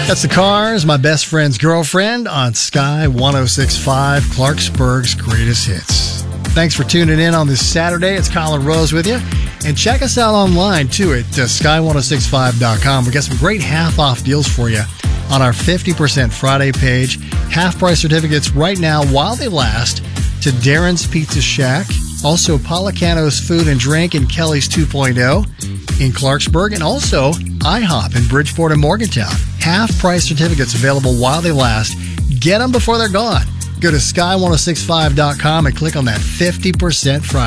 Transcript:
That's the Cars, My Best Friend's Girlfriend on Sky 106.5, Clarksburg's greatest hits. Thanks for tuning in on this Saturday. It's Colin Rose with you. And check us out online, too, at sky1065.com. We got some great half-off deals for you on our 50% Friday page. Half-price certificates right now while they last to Darren's Pizza Shack. Also, Policano's Food and Drink and Kelly's 2.0 in Clarksburg. And also, IHOP in Bridgeport and Morgantown. Half-price certificates available while they last. Get them before they're gone. Go to sky1065.com and click on that 50% Friday.